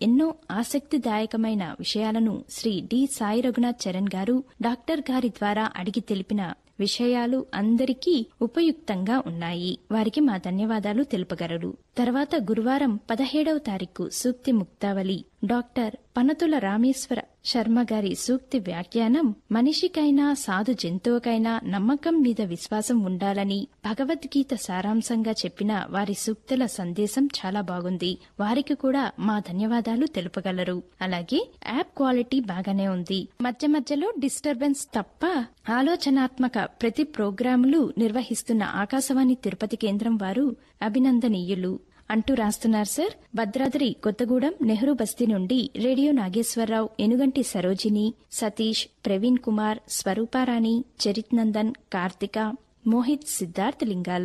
ఎన్నో ఆసక్తిదాయకమైన విషయాలను శ్రీ డి సాయి రఘునాథ్ చరణ్ గారు డాక్టర్ గారి ద్వారా అడిగి తెలిపిన విషయాలు అందరికీ ఉపయుక్తంగా ఉన్నాయి. వారికి మా ధన్యవాదాలు తెలుపగలరు. తర్వాత గురువారం 17వ తారీఖు సూక్తి ముక్తావళి డాక్టర్ పనతుల రామేశ్వర శర్మ గారి సూక్తి వ్యాఖ్యానం మనిషికైనా సాధు జంతువుకైనా నమ్మకం మీద విశ్వాసం ఉండాలని భగవద్గీత సారాంశంగా చెప్పిన వారి సూక్తుల సందేశం చాలా బాగుంది. వారికి కూడా మా ధన్యవాదాలు తెలుపగలరు. అలాగే యాప్ క్వాలిటీ బాగానే ఉంది. మధ్య మధ్యలో డిస్టర్బెన్స్ తప్ప ఆలోచనాత్మక ప్రతి ప్రోగ్రాములు నిర్వహిస్తున్న ఆకాశవాణి తిరుపతి కేంద్రం వారు అభినందనీయులు అంటూ రాస్తున్నారు సార్. భద్రాద్రి కొత్తగూడెం నెహ్రూ బస్తీ నుండి రేడియో నాగేశ్వరరావు, ఎనుగంటి సరోజిని, సతీష్, ప్రవీణ్ కుమార్, స్వరూపారాణి, చరిత్ నందన్, కార్తిక, మోహిత్, సిద్ధార్థ్ లింగాల.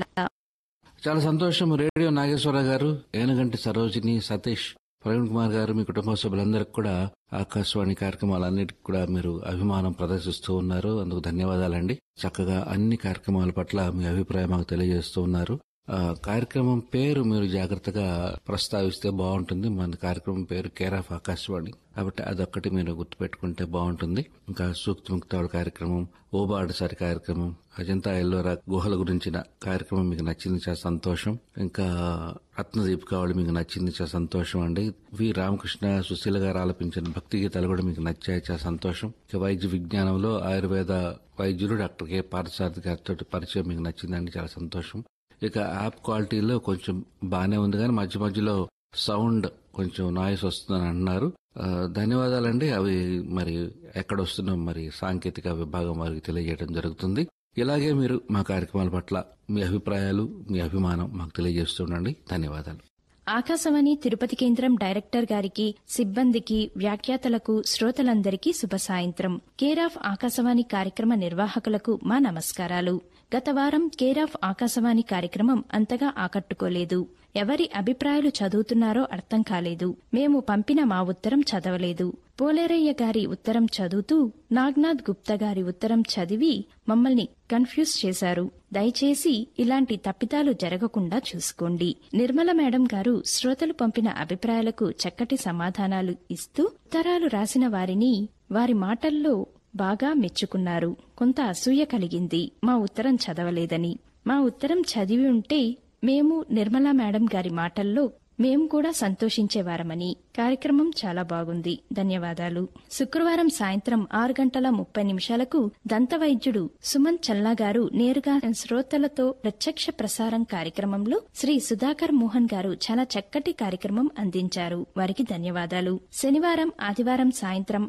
చాలా సంతోషం. రేడియో నాగేశ్వరరావు గారు, ఏనుగంటి సరోజిని, సతీష్, ప్రవీణ్ కుమార్ గారు, మీ కుటుంబ సభ్యులందరికీ కూడా ఆకాశవాణి కార్యక్రమాలన్నిటికీ కూడా మీరు అభిమానం ప్రదర్శిస్తూ ఉన్నారు. అందుకు ధన్యవాదాలండి. చక్కగా అన్ని కార్యక్రమాల పట్ల మీ అభిప్రాయం మాకు తెలియజేస్తూ ఉన్నారు. కార్యక్రమం పేరు మీరు జాగ్రత్తగా ప్రస్తావిస్తే బాగుంటుంది. మన కార్యక్రమం పేరు కేర్ ఆఫ్ ఆకాశవాణి కాబట్టి అదొక్కటి మీరు గుర్తుపెట్టుకుంటే బాగుంటుంది. ఇంకా సూక్తి ముక్తావళి కార్యక్రమం, ఓబాడుసారి కార్యక్రమం, అజంతా ఎల్లోరా గుహల గురించిన కార్యక్రమం మీకు నచ్చింది, చాలా సంతోషం. ఇంకా రత్నదీపికావళి మీకు నచ్చింది, చాలా సంతోషం అండి. వి రామకృష్ణ, సుశీల గారు ఆలపించిన భక్తి గీతాలు కూడా మీకు నచ్చాయి, చాలా సంతోషం. ఇక వైద్య విజ్ఞానంలో ఆయుర్వేద వైద్యులు డాక్టర్ కె పార్థసారథి గారితో పరిచయం మీకు నచ్చిందండి, చాలా సంతోషం. ఇక యాప్ క్వాలిటీలో కొంచెం బానే ఉంది కానీ మధ్య మధ్యలో సౌండ్ కొంచెం నాయిస్ వస్తుందని అంటున్నారు. ధన్యవాదాలండి. అవి మరి ఎక్కడొస్తున్నా మరి సాంకేతిక విభాగం వారికి తెలియజేయడం జరుగుతుంది. ఇలాగే మీరు మా కార్యక్రమాల పట్ల మీ అభిప్రాయాలు, మీ అభిమానం మాకు తెలియజేస్తుండండి. ధన్యవాదాలు. ఆకాశవాణి తిరుపతి కేంద్రం డైరెక్టర్ గారికి, సిబ్బందికి, వ్యాఖ్యాతలకు, శ్రోతలందరికీ శుభ సాయంత్రం. కేర్ ఆఫ్ ఆకాశవాణి కార్యక్రమ నిర్వాహకులకు మా నమస్కారాలు. గత వారం కేర్ ఆఫ్ ఆకాశవాణి కార్యక్రమం అంతగా ఆకట్టుకోలేదు. ఎవరి అభిప్రాయాలు చదువుతున్నారో అర్థం కాలేదు. మేము పంపిన మా ఉత్తరం చదవలేదు. పోలేరయ్య గారి ఉత్తరం చదువుతూ నాగ్నాథ్ గుప్తా గారి ఉత్తరం చదివి మమ్మల్ని కన్ఫ్యూజ్ చేశారు. దయచేసి ఇలాంటి తప్పిదాలు జరగకుండా చూసుకోండి. నిర్మల మేడం గారు శ్రోతలు పంపిన అభిప్రాయాలకు చక్కటి సమాధానాలు ఇస్తూ ఉత్తరాలు రాసిన వారిని వారి మాటల్లో బాగా మెచ్చుకున్నారు. కొంత అసూయ కలిగింది మా ఉత్తరం చదవలేదని. మా ఉత్తరం చదివి ఉంటే మేము నిర్మలా మేడం గారి మాటల్లో మేము కూడా సంతోషించేవారమని. కార్యక్రమం చాలా బాగుంది. ధన్యవాదాలు. శుక్రవారం సాయంత్రం 6:30 దంత వైద్యుడు సుమన్ చల్లా గారు నేరుగా శ్రోతలతో ప్రత్యక్ష ప్రసారం కార్యక్రమంలో శ్రీ సుధాకర్ మోహన్ గారు చాలా చక్కటి కార్యక్రమం అందించారు. వారికి ధన్యవాదాలు. శనివారం, ఆదివారం సాయంత్రం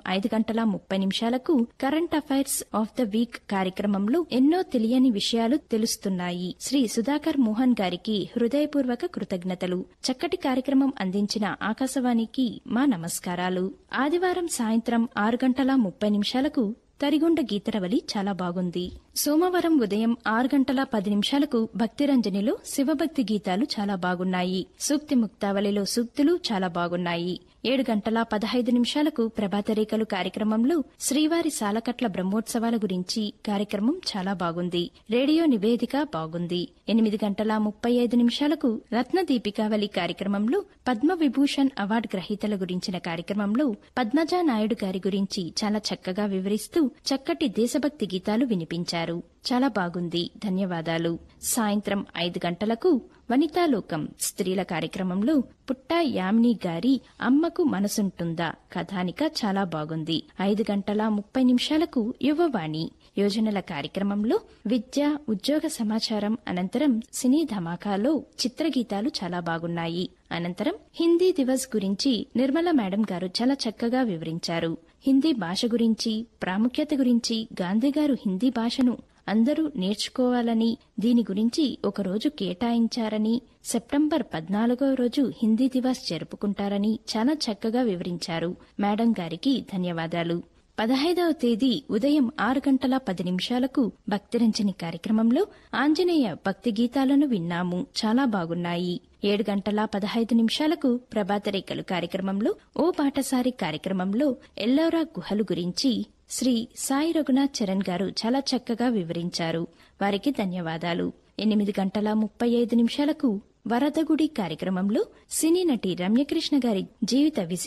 5:30 current affairs of the week కార్యక్రమంలో ఎన్నో తెలియని విషయాలు తెలుస్తున్నాయి. శ్రీ సుధాకర్ మోహన్ గారికి హృదయపూర్వక కృతజ్ఞతలు. చక్కటి కార్యక్రమం అందించిన ఆకాశవాణికి మా నమస్కారాలు. ఆదివారం సాయంత్రం 6:30 తరిగొండ గీతరవలి చాలా బాగుంది. సోమవారం ఉదయం 6:10 భక్తిరంజనిలో శివభక్తి గీతాలు చాలా బాగున్నాయి. సూక్తి ముక్తావళిలో సూక్తులు చాలా బాగున్నాయి. 7:15 ప్రభాతరేఖలు కార్యక్రమంలో శ్రీవారి సాలకట్ల బ్రహ్మోత్సవాల గురించి కార్యక్రమం చాలా బాగుంది. రేడియో నివేదిక బాగుంది. 8:35 రత్నదీపికావళి కార్యక్రమంలో పద్మవిభూషణ్ అవార్డు గ్రహీతల గురించిన కార్యక్రమంలో పద్మజా నాయుడు గారి గురించి చాలా చక్కగా వివరిస్తూ చక్కటి దేశభక్తి గీతాలు వినిపించారు. చాలా బాగుంది. ధన్యవాదాలు. సాయంత్రం 5 వనితాలోకం స్త్రీల కార్యక్రమంలో పుట్టా యామిని గారి అమ్మకు మనసుంటుందా కథానిక చాలా బాగుంది. 5:30 యువవాణి యోజనల కార్యక్రమంలో విద్య, ఉద్యోగ సమాచారం అనంతరం సినీ ధమాకాలో చిత్రగీతాలు చాలా బాగున్నాయి. అనంతరం హిందీ దివస్ గురించి నిర్మల మేడం గారు చాలా చక్కగా వివరించారు. హిందీ భాష గురించి, ప్రాముఖ్యత గురించి, గాంధీ గారు హిందీ భాషను అందరూ నేర్చుకోవాలని, దీని గురించి ఒకరోజు కేటాయించారని, సెప్టెంబర్ 14వ రోజు హిందీ దివస్ జరుపుకుంటారని చాలా చక్కగా వివరించారు. మేడం గారికి ధన్యవాదాలు. 15వ తేదీ ఉదయం 6:10 భక్తిరంజని కార్యక్రమంలో ఆంజనేయ భక్తి గీతాలను విన్నాము. చాలా బాగున్నాయి. 7:15 ప్రభాతరేఖలు కార్యక్రమంలో ఓ పాటసారి కార్యక్రమంలో ఎల్లోరా గుహలు గురించి శ్రీ సాయి రఘునాథ్ చరణ్ గారు చాలా చక్కగా వివరించారు. వారికి ధన్యవాదాలు. 8:35 వరదగుడి కార్యక్రమంలో సినీ నటి రమ్యకృష్ణ గారి జీవిత